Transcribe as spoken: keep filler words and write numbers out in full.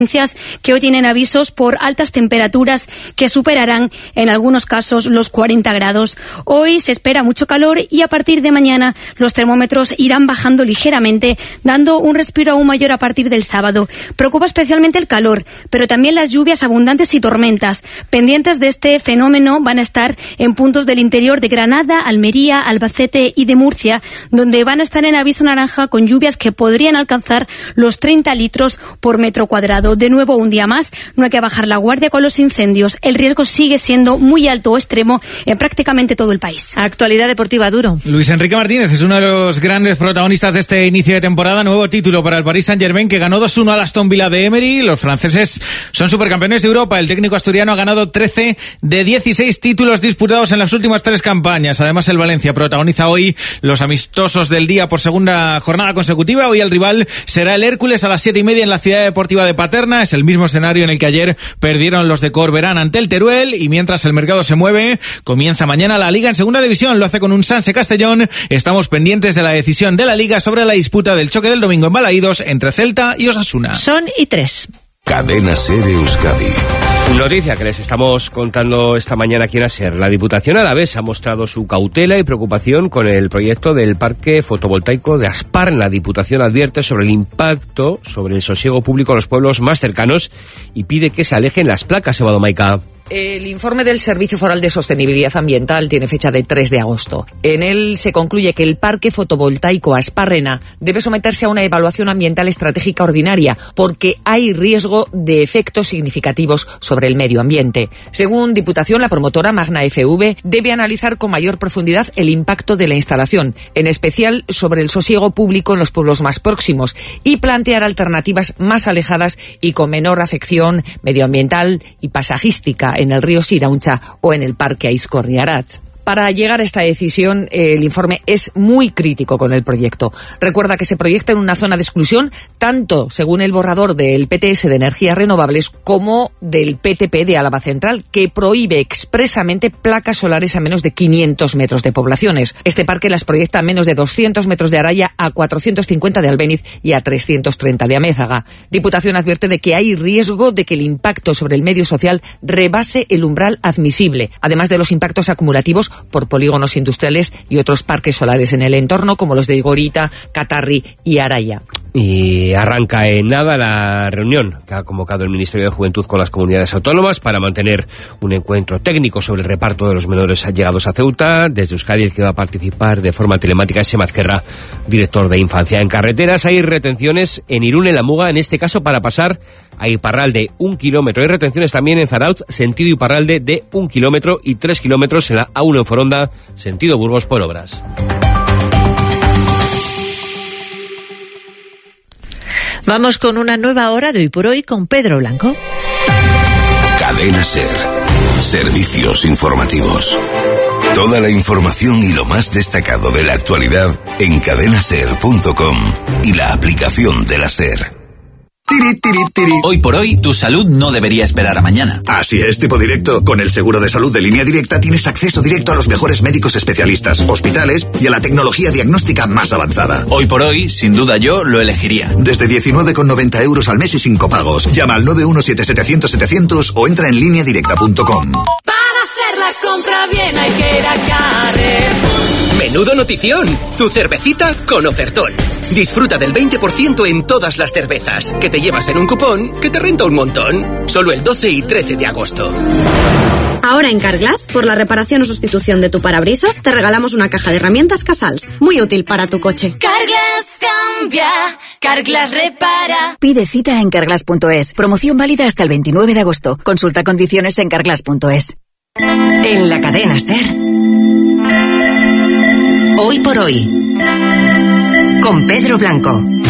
que hoy tienen avisos por altas temperaturas que superarán en algunos casos los cuarenta grados. Hoy se espera mucho calor y a partir de mañana los termómetros irán bajando ligeramente, dando un respiro aún mayor a partir del sábado. Preocupa especialmente el calor, pero también las lluvias abundantes y tormentas. Pendientes de este fenómeno van a estar en puntos del interior de Granada, Almería, Albacete y de Murcia, donde van a estar en aviso naranja con lluvias que podrían alcanzar los treinta litros por metro cuadrado. De nuevo, un día más, no hay que bajar la guardia con los incendios. El riesgo sigue siendo muy alto o extremo en prácticamente todo el país. Actualidad deportiva, Duro. Luis Enrique Martínez es uno de los grandes protagonistas de este inicio de temporada. Nuevo título para el Paris Saint-Germain, que ganó dos uno al Aston Villa de Emery. Los franceses son supercampeones de Europa. El técnico asturiano ha ganado trece de dieciséis títulos disputados en las últimas tres campañas. Además, el Valencia protagoniza hoy los amistosos del día por segunda jornada consecutiva. Hoy el rival será el Hércules a las siete y media en la Ciudad Deportiva de Paterna. Es el mismo escenario en el que ayer perdieron los de Corberán ante el Teruel, y mientras el mercado se mueve, comienza mañana la Liga en segunda división. Lo hace con un Sanse Castellón. Estamos pendientes de la decisión de la Liga sobre la disputa del choque del domingo en Balaídos entre Celta y Osasuna. Son y tres. Cadena SER Euskadi. Noticia que les estamos contando esta mañana aquí en SER. La Diputación Alavesa ha mostrado su cautela y preocupación con el proyecto del parque fotovoltaico de Aspar. La Diputación advierte sobre el impacto sobre el sosiego público en los pueblos más cercanos y pide que se alejen las placas, Eva Domaica. El informe del Servicio Foral de Sostenibilidad Ambiental tiene fecha de tres de agosto. En él se concluye que el parque fotovoltaico Asparrena debe someterse a una evaluación ambiental estratégica ordinaria porque hay riesgo de efectos significativos sobre el medio ambiente. Según Diputación, la promotora Magna F V debe analizar con mayor profundidad el impacto de la instalación, en especial sobre el sosiego público en los pueblos más próximos, y plantear alternativas más alejadas y con menor afección medioambiental y pasajística en el río Sirauncha o en el parque Aizkorri-Aratz. Para llegar a esta decisión, el informe es muy crítico con el proyecto. Recuerda que se proyecta en una zona de exclusión, tanto según el borrador del P T S de energías renovables como del P T P de Álava Central, que prohíbe expresamente placas solares a menos de quinientos metros de poblaciones. Este parque las proyecta a menos de doscientos metros de Araya, a cuatrocientos cincuenta de Albéniz y a trescientos treinta de Amézaga. Diputación advierte de que hay riesgo de que el impacto sobre el medio social rebase el umbral admisible, además de los impactos acumulativos por polígonos industriales y otros parques solares en el entorno, como los de Igorita, Catarri y Araya. Y arranca en nada la reunión que ha convocado el Ministerio de Juventud con las comunidades autónomas para mantener un encuentro técnico sobre el reparto de los menores llegados a Ceuta. Desde Euskadi, el que va a participar de forma telemática es Xema Azquerra, director de Infancia. En carreteras hay retenciones en Irún, en la Muga, en este caso para pasar a Iparralde, un kilómetro. Hay retenciones también en Zarautz, sentido Iparralde, de un kilómetro, y tres kilómetros en la A uno en Foronda, sentido Burgos, por obras. Vamos con una nueva hora de Hoy por Hoy con Pedro Blanco. Cadena SER. Servicios informativos. Toda la información y lo más destacado de la actualidad en cadena ser punto com y la aplicación de la SER. Hoy por hoy, tu salud no debería esperar a mañana. Así es, tipo directo. Con el seguro de salud de Línea Directa tienes acceso directo a los mejores médicos especialistas, hospitales y a la tecnología diagnóstica más avanzada. Hoy por hoy, sin duda yo lo elegiría. Desde diecinueve con noventa euros al mes y sin copagos. Llama al nueve uno siete setecientos setecientos o entra en línea directa punto com. Para hacer la compra bien hay que ir a Carrefour. ¡Menudo notición! Tu cervecita con ofertón. Disfruta del veinte por ciento en todas las cervezas, que te llevas en un cupón que te renta un montón. Solo el doce y trece de agosto. Ahora en Carglass, por la reparación o sustitución de tu parabrisas, te regalamos una caja de herramientas Casals, muy útil para tu coche. Carglass cambia, Carglass repara. Pide cita en carglass punto es. Promoción válida hasta el veintinueve de agosto. Consulta condiciones en carglass punto es. En la cadena SER. Hoy por hoy. Con Pedro Blanco.